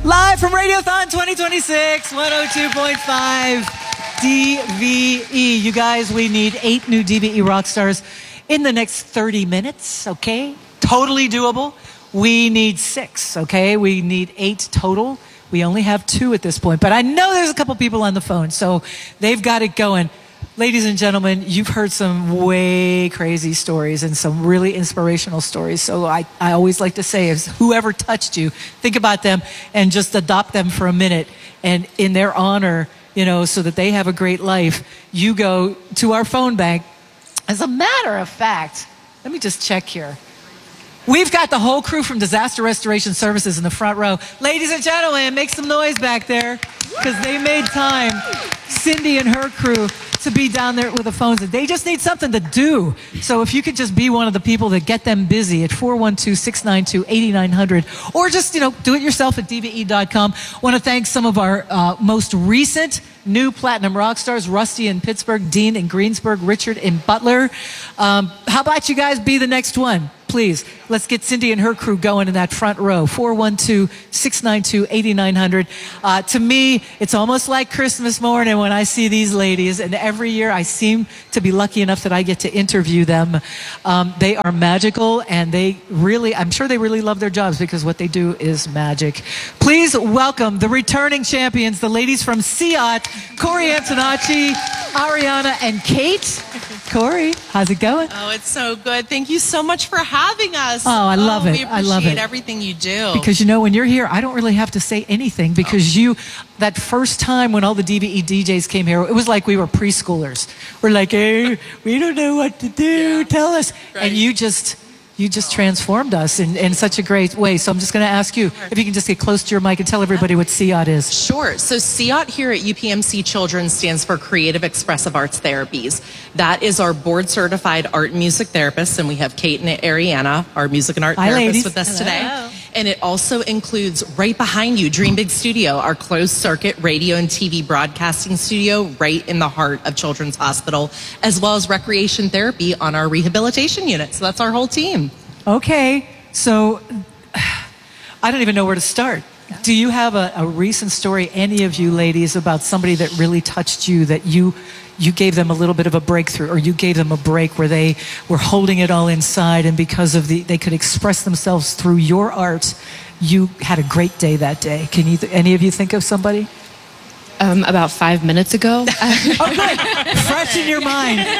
Live from Radiothon 2026, 102.5 DVE. You guys, we need 8 new DVE rock stars in the next 30 minutes, okay? Totally doable. We need 6, okay? We need 8 total. We only have 2 at this point, but I know there's a couple people on the phone, so they've got it going. Ladies and gentlemen, you've heard some way crazy stories and some really inspirational stories. So I always like to say, is whoever touched you, think about them and just adopt them for a minute. And in their honor, you know, so that they have a great life, you go to our phone bank. As a matter of fact, let me just check here. We've got the whole crew from Disaster Restoration Services in the front row. Ladies and gentlemen, make some noise back there because they made time, Cindy and her crew, to be down there with the phones. They just need something to do. So if you could just be one of the people that get them busy at 412-692-8900 or just, you know, do it yourself at dve.com. Want to thank some of our most recent new Platinum rock stars, Rusty in Pittsburgh, Dean in Greensburg, Richard in Butler. How about you guys be the next one? Please, let's get Cindy and her crew going in that front row. 412-692-8900. To me, it's almost like Christmas morning when I see these ladies, and every year I seem to be lucky enough that I get to interview them. They are magical, and I'm sure they really love their jobs because what they do is magic. Please welcome the returning champions, the ladies from Siat, Corey Antonacci, Ariana, and Kate. Corey, how's it going? Oh, it's so good. Thank you so much for having us. Oh, I love it. I appreciate everything you do. Because, you know, when you're here, I don't really have to say anything because that first time when all the DVE DJs came here, it was like we were preschoolers. We're like, hey, we don't know what to do. Yeah. Tell us. Right. And you just transformed us in such a great way. So I'm just going to ask you if you can just get close to your mic and tell everybody what Siat is. Sure. So Siat here at UPMC Children stands for Creative Expressive Arts Therapies. That is our board-certified art and music therapists, and we have Kate and Ariana, our music and art therapists, with us today. And it also includes right behind you, Dream Big Studio, our closed-circuit radio and TV broadcasting studio right in the heart of Children's Hospital, as well as recreation therapy on our rehabilitation unit. So that's our whole team. Okay. So I don't even know where to start. Do you have a recent story, any of you ladies, about somebody that really touched you, that you gave them a little bit of a breakthrough, or you gave them a break where they were holding it all inside, and because of they could express themselves through your art, you had a great day that day? Can any of you think of somebody? About 5 minutes ago. Oh, good. Fresh in your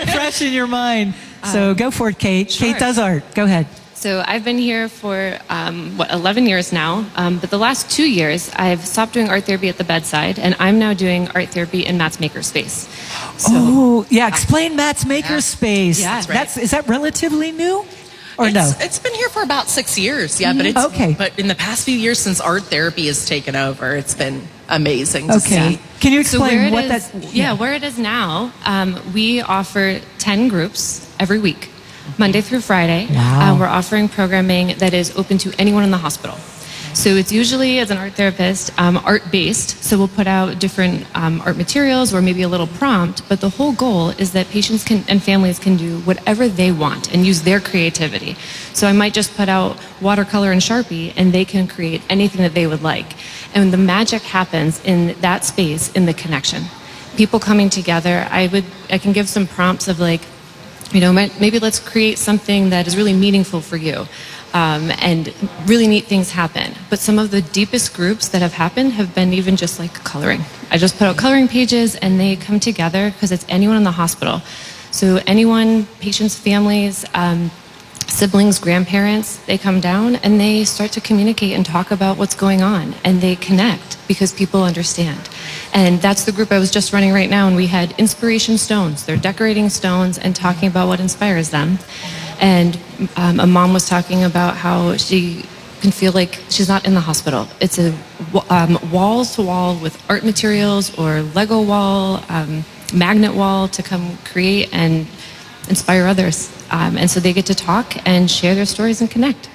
mind. So go for it, Kate. Sure. Kate does art. Go ahead. So I've been here for, 11 years now. But the last 2 years, I've stopped doing art therapy at the bedside, and I'm now doing art therapy in Matt's Makerspace. So, explain Matt's Makerspace. Yeah, that's right. Is that relatively new? Or no? It's been here for about 6 years, but But in the past few years, since art therapy has taken over, it's been amazing to see. Can you explain where it is now? We offer 10 groups every week, Monday through Friday. Wow. We're offering programming that is open to anyone in the hospital. So it's usually, as an art therapist, art-based. So we'll put out different art materials or maybe a little prompt. But the whole goal is that patients and families can do whatever they want and use their creativity. So I might just put out watercolor and Sharpie, and they can create anything that they would like. And the magic happens in that space, in the connection. People coming together. I can give some prompts of like, you know, maybe let's create something that is really meaningful for you. And really neat things happen. But some of the deepest groups that have happened have been even just like coloring. I just put out coloring pages, and they come together because it's anyone in the hospital. So anyone, patients, families, siblings, grandparents, they come down and they start to communicate and talk about what's going on, and they connect because people understand. And that's the group I was just running right now, and we had inspiration stones. They're decorating stones and talking about what inspires them. And a mom was talking about how she can feel like she's not in the hospital. It's a walls to wall with art materials, or Lego wall, magnet wall to come create and inspire others. And so they get to talk and share their stories and connect.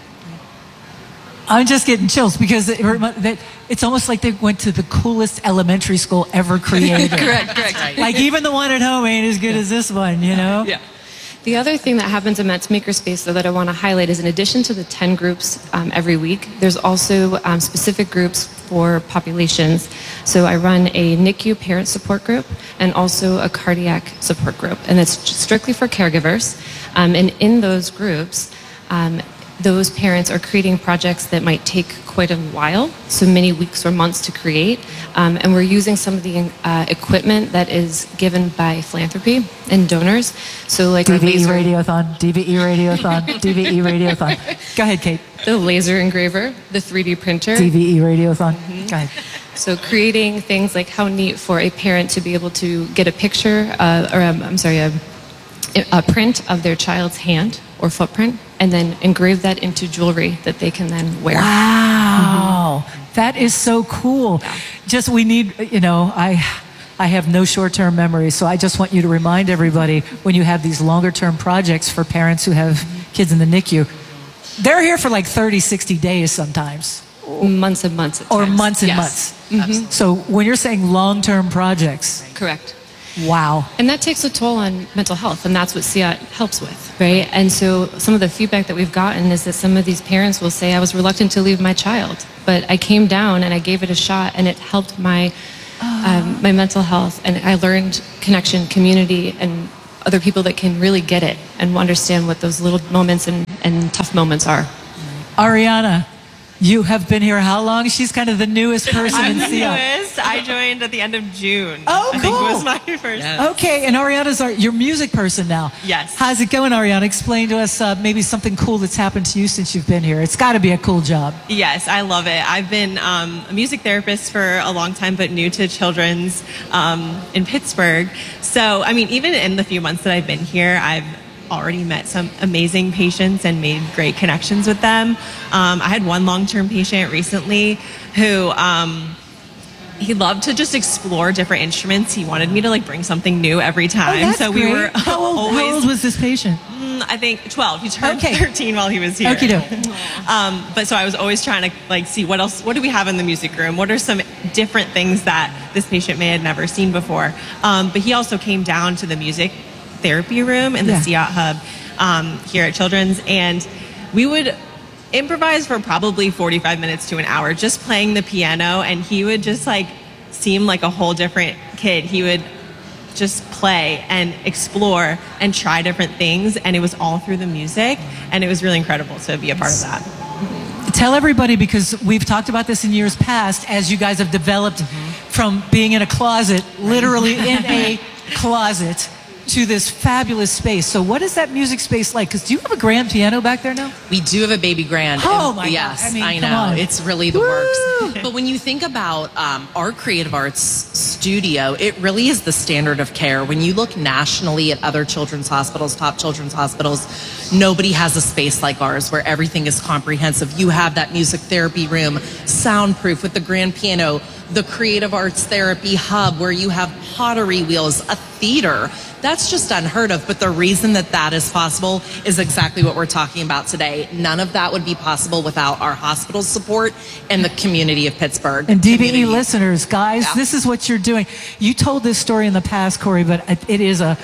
I'm just getting chills because it's almost like they went to the coolest elementary school ever created. Correct. Like even the one at home ain't as good as this one, you know? Yeah. The other thing that happens in Matt's Makerspace, though, that I want to highlight is in addition to the 10 groups every week, there's also specific groups for populations. So I run a NICU parent support group and also a cardiac support group, and it's strictly for caregivers. And in those groups, those parents are creating projects that might take quite a while, so many weeks or months to create. And we're using some of the equipment that is given by philanthropy and donors. So like DVE Radiothon, DVE Radiothon, DVE Radiothon. Go ahead, Kate. The laser engraver, the 3D printer. DVE Radiothon. Go ahead. So creating things like how neat for a parent to be able to get a picture, a print of their child's hand or footprint, and then engrave that into jewelry that they can then wear. Wow. That is so cool. Yeah. Just we need, I have no short-term memory, so I just want you to remind everybody when you have these longer-term projects for parents who have kids in the NICU, they're here for like 30, 60 days sometimes. Months and months at Or times. months and Yes. months. So when you're saying long-term projects, Correct. wow. And that takes a toll on mental health, and that's what SIAT helps with, right? And so some of the feedback that we've gotten is that some of these parents will say, I was reluctant to leave my child, but I came down and I gave it a shot, and it helped my mental health, and I learned connection, community, and other people that can really get it and understand what those little moments and tough moments are. Ariana, you have been here how long? She's kind of the newest person I'm in the SIAT. newest. I joined at the end of June. Oh, I think cool. it was my first. Yes. Okay, and Ariana's your music person now. Yes. How's it going, Ariana? Explain to us maybe something cool that's happened to you since you've been here. It's got to be a cool job. Yes, I love it. I've been a music therapist for a long time, but new to children's in Pittsburgh. So, I mean, even in the few months that I've been here, I've already met some amazing patients and made great connections with them. I had one long-term patient recently who he loved to just explore different instruments. He wanted me to bring something new every time. That's so we great. were How old was this patient? I think 12. He turned Okay. 13 while he was here. Okie doke. But so I was always trying to see what do we have in the music room? What are some different things that this patient may have never seen before? But he also came down to the music therapy room in the SIAT hub here at Children's, and we would improvise for probably 45 minutes to an hour just playing the piano, and he would just seem like a whole different kid. He would just play and explore and try different things, and it was all through the music, and it was really incredible to be a part of that. Tell everybody, because we've talked about this in years past, as you guys have developed from being in a closet, literally in a closet, to this fabulous space. So what is that music space like? Because do you have a grand piano back there now? We do have a baby grand. Oh my yes, God. I mean, I come know. on. It's really the Woo! works. But when you think about our creative arts studio, it really is the standard of care. When you look nationally at other children's hospitals, top children's hospitals, nobody has a space like ours where everything is comprehensive. You have that music therapy room, soundproof with the grand piano, the creative arts therapy hub where you have pottery wheels, a theater. That's just unheard of. But the reason that is possible is exactly what we're talking about today. None of that would be possible without our hospital support and the community of Pittsburgh. And DVE listeners, guys, Yeah. this is what you're doing. You told this story in the past, Corey, but it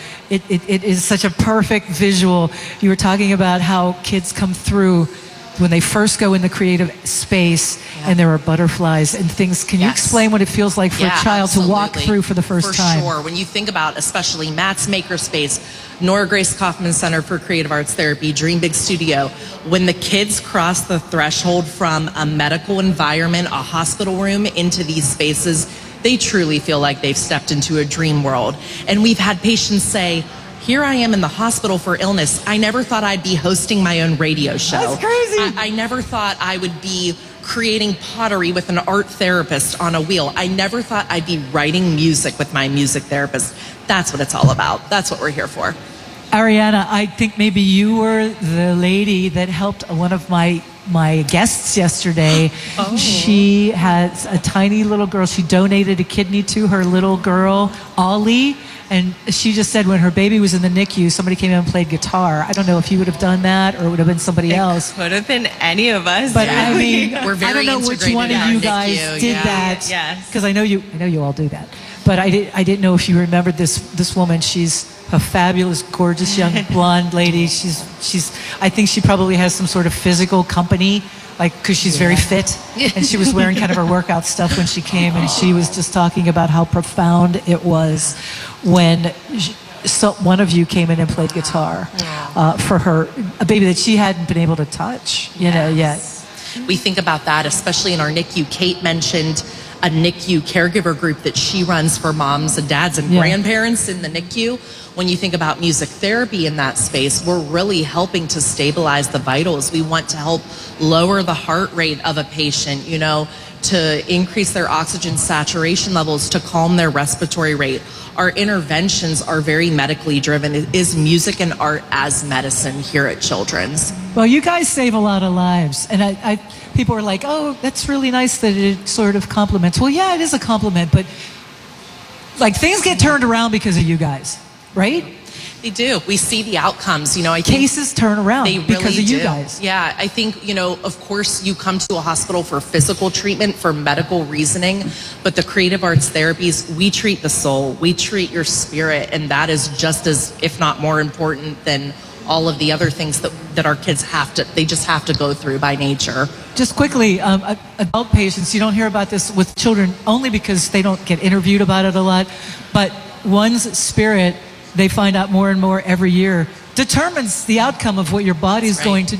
is such a perfect visual. You were talking about how kids come through when they first go in the creative space, and there are butterflies and things. Can you Yes. explain what it feels like for a child to walk absolutely. through for the first time? For sure. When you think about especially Matt's Makerspace, Nora Grace Kaufman Center for Creative Arts Therapy, Dream Big Studio, when the kids cross the threshold from a medical environment, a hospital room, into these spaces, they truly feel like they've stepped into a dream world. And we've had patients say, here I am in the hospital for illness. I never thought I'd be hosting my own radio show. That's crazy. I never thought I would be creating pottery with an art therapist on a wheel. I never thought I'd be writing music with my music therapist. That's what it's all about. That's what we're here for. Ariana, I think maybe you were the lady that helped one of my guests yesterday. Oh. She has a tiny little girl. She donated a kidney to her little girl, Ollie. And she just said when her baby was in the NICU, somebody came in and played guitar. I don't know if you would have done that or it would have been somebody else. Could have been any of us. But Yeah. I mean, We're I very don't know which integrated one in of our you guys NICU, did yeah. Yes. that. Because I know you all do that. But I didn't know if you remembered this woman. She's a fabulous, gorgeous young blonde lady. I think she probably has some sort of physical company, like, because she's very fit. And she was wearing kind of her workout stuff when she came, and she was just talking about how profound it was when one of you came in and played guitar for her, a baby that she hadn't been able to touch, yet. We think about that, especially in our NICU. Kate mentioned a NICU caregiver group that she runs for moms and dads and grandparents in the NICU. When you think about music therapy in that space, we're really helping to stabilize the vitals. We want to help lower the heart rate of a patient, to increase their oxygen saturation levels, to calm their respiratory rate. Our interventions are very medically driven. It is music and art as medicine here at Children's. Well, you guys save a lot of lives. And people are like, oh, that's really nice that it sort of compliments. Well, yeah, it is a compliment, but like things get turned around because of you guys, right? They do. We see the outcomes. I think cases turn around because of you guys. Yeah, I think, of course, you come to a hospital for physical treatment, for medical reasoning, but the creative arts therapies, we treat the soul, we treat your spirit, and that is just as, if not more important than all of the other things that our kids they just have to go through by nature. Just quickly, adult patients, you don't hear about this with children only because they don't get interviewed about it a lot, but one's spirit, they find out more and more every year, determines the outcome of what your body's going to